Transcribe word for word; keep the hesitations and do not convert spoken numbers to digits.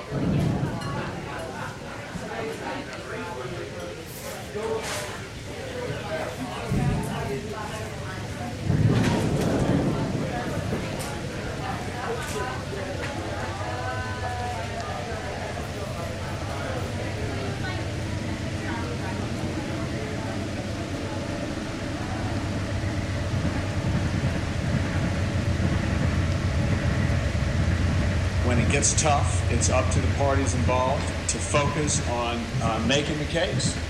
When it gets tough, it's up to the parties involved to focus on uh, making the case.